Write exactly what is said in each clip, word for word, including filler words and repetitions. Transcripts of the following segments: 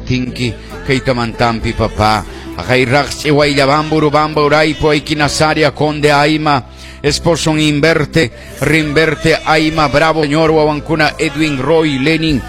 atinki kay tamantampi papa. Kay Rax Iwaylabamba Urubamba Uraipo ay kinasaria Conde Aima esposong Inverte Rimberte Aima Bravo Señor Wawankuna Edwin Roy Lenin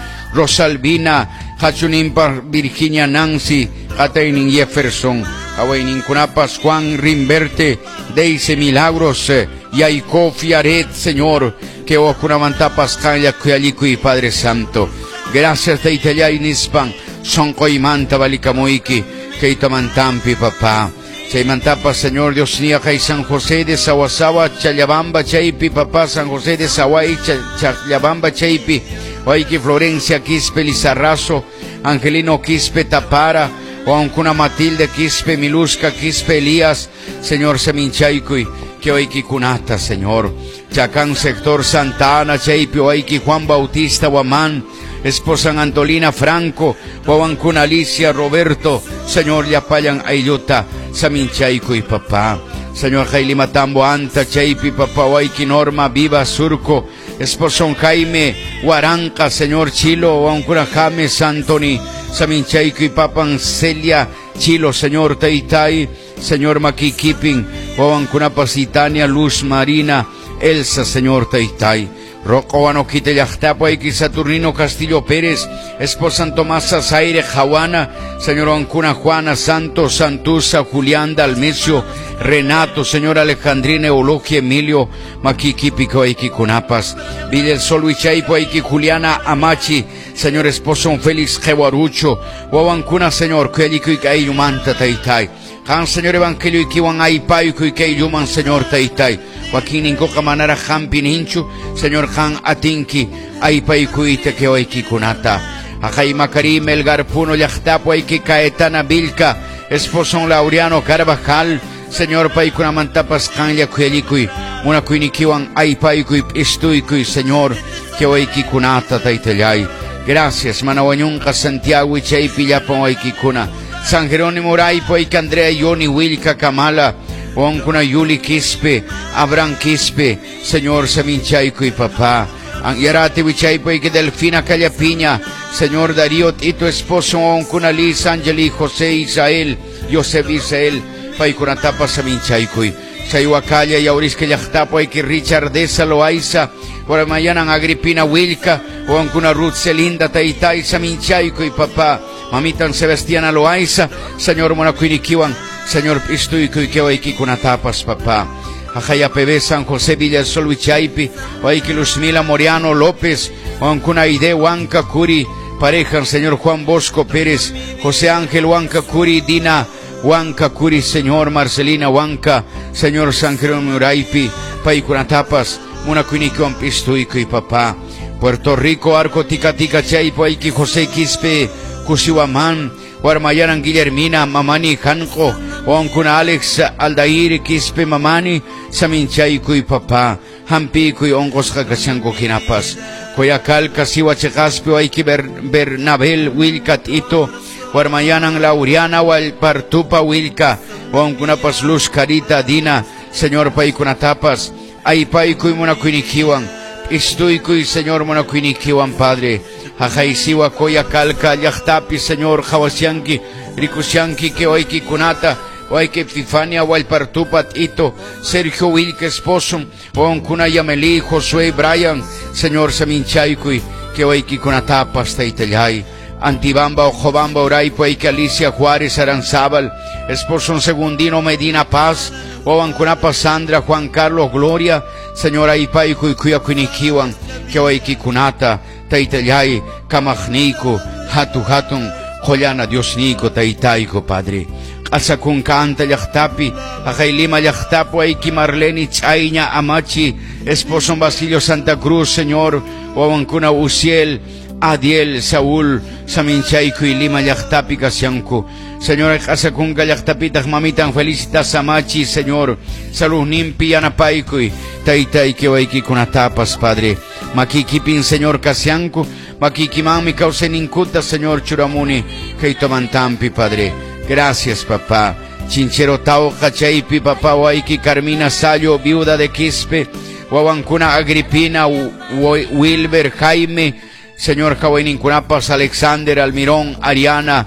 Rosalvina Hachunimpa Virginia Nancy Kataining Jefferson Awaining Kunapas Juan Rimberte Deise Milagros Yaiko Fiaret Señor que Okunamantapas Kaya Kuyalikuy Padre Santo. Gracias de Italia Nispan son Koimanta Balikamoiki que Tamantampi papá. Chaimantapa Señor Dios Nia Kay San José de Sawasawa Chayabamba Chaipi papá San José de Sawai Chayabamba Chaipi Oiki Florencia Quispe Lizarrazo Angelino Quispe Tapara Oankuna Matilde Quispe Milusca Quispe Elías Señor Seminchaikui que Oiki Kunata Señor Chacán Sector Santa Ana Chaipi Oiki Juan Bautista Guamán esposa Antolina Franco, Wawankuna Alicia Roberto, Señor Yapayan Ayuta, Saminchaico y papá, Señor Jaili Matambo Anta, Chaipi, papá, Waiki Norma, Viva Surco, esposo Jaime, Huaranca, Señor Chilo, Wawankuna James Antoni, Saminchaico y papá, Celia Chilo, Señor Taitai, Señor Maquiquipin, Wawankuna Pasitania, Luz Marina, Elsa, Señor Taitai. Rocoano Quite Yachtapo X Saturnino Castillo Pérez, esposa Tomasa Zaire Jawana, Señor Ancuna Juana Santos, Santusa, Julián Dalmesio, Renato, Señor Alejandrina Eulogia Emilio, Maquiqui Pico X Cunapas, Villa el Sol Huichaipo X Juliana Amachi, Señor esposo Félix Jehuarucho, Wawancuna Señor Kuelico y Ayumanta Taitai, Han Señor Evangelio y Kiwan Aipaico y Kayuman Señor Taitai. Joaquín Incoca Manara Han Pininchu, Señor Han Atinki, Aipaikuite que oiki kunata. Ajaima Karim Elgar Puno Yachtapo Aiki Caetana Vilca, esposo Laureano Carvajal, Señor Paikunamantapas Kanya Kuelikui, una Kuinikiwan Aipaikui Istuikui, Señor, que oiki kunata Taitelay. Gracias, Manahuañunca Santiago y Chaipi Yapon Aiki Kuna, San Jerónimo Raipo Aiki Andrea Yoni Wilca Kamala. Onkuna Yuli Quispe, Abraham Quispe, Señor Saminchaico y papá. Yarate Wichaipo y que Delfina Callapiña, Señor Darío y tu esposo Onkuna Liz, Angeli, José Isael, José Isael, Paikuna Tapa Saminchaico y Sayuacaya y Aurisque Yachtapo y que Richard Deza Loaiza, por mañana Agripina Wilca, Onkuna Ruth Celinda Taitai Saminchaico y papá. Mamitan Sebastiana Loaiza, Señor Monacuinikiwan, Señor Pistuico y que oiki kunatapas papá. Ajaya Pebe San José Villa Sol Huichaipi, oiki Luzmila Moriano López, Oankuna Ide Huanca Curi, pareja Señor Juan Bosco Pérez, José Ángel Huanca Curi, Dina Huanca Curi, Señor Marcelina Huanca, Señor San Jerónimo Uraipi, Paikunatapas, Monacuinikiwan Pistuico y papá. Puerto Rico, Arco Tica Tica Chaipo, oiki José Quispe, Cusihuamán, Guarmayaran Guillermina, Mamani Janco, Oankuna Alex Aldair, Quispe Mamani, Saminchaico y papá, Hampico y Ongos Jacachanco Quinapas, Coyacal, Casiwa Checaspe, Oiki Bernabel, Wilca Tito, Guarmayanan Lauriana, Walpartupa Wilca, Oankuna Pasluz Carita Dina, Señor Paikunatapas, Aipaico y Monacuinikiwan, Istuico y Señor Monacuinikiwan Padre. Ajaisiwa Koya Calca, Yachtapi, Señor Hawasianki, Rikusianki, que oiki Kunata, oiki Epifania, Walpartupat, Ito, Sergio Wilke, esposo, Onkuna Yameli, Josué, Brian, Señor Saminchaikui, que oiki Kunatapas, Taitelay, Antibamba, Ojobamba, Oraipo, oiki Alicia Juárez, Aranzábal, esposo Segundino Medina Paz, Oankunapa Sandra, Juan Carlos Gloria, Señor Aipaiku y Kuyakuinikiwan, que oiki Kunata, Taitelay, Kamachnico, Hatu Hatun, Joyana Diosnico, Taitaico, Padre. Asakun Canta Yachtapi, Ajailima Yachtapo, Aiki Marleni, Chaiña, Amachi, esposo Basilio Santa Cruz, Señor, Oankuna Uciel, Adiel, Saúl, Saminchaico y Lima Yachtapi, Casianco. Señor, Asakun Yachtapitas, Mamitan, Felicitas, Amachi, Señor, Salud Nimpi, Anapaico, Taitaiki, Oiki Kunatapas, Padre. Makikipin, Señor Casianco, Makikimami, Causenincuta, Señor Churamuni, Keitomantampi, Padre. Gracias, papá. Chinchero Tao, Hachaipi, papá, Waiki, Carmina Sayo, viuda de Quispe, Wawankuna Agripina, Wilber, Jaime, Señor Jahuenincunapas, Alexander, Almirón, Ariana,